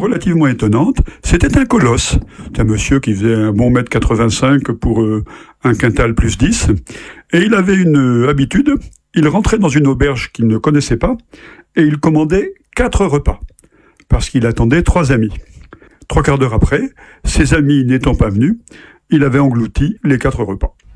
relativement étonnante. C'était un colosse. C'est un monsieur qui faisait un bon 1,85 m pour un quintal plus 10. Et il avait une habitude. Il rentrait dans une auberge qu'il ne connaissait pas et il commandait 4 repas. Parce qu'il attendait 3 amis. 3 quarts d'heure après, ses amis n'étant pas venus, il avait englouti les 4 repas.